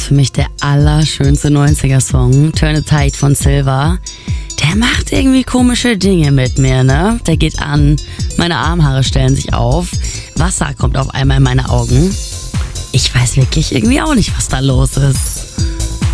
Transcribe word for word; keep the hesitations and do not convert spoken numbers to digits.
für mich der allerschönste neunziger-Song, Turn the Tide von Silva. Der macht irgendwie komische Dinge mit mir, ne? Der geht an, meine Armhaare stellen sich auf, Wasser kommt auf einmal in meine Augen. Ich weiß wirklich irgendwie auch nicht, was da los ist.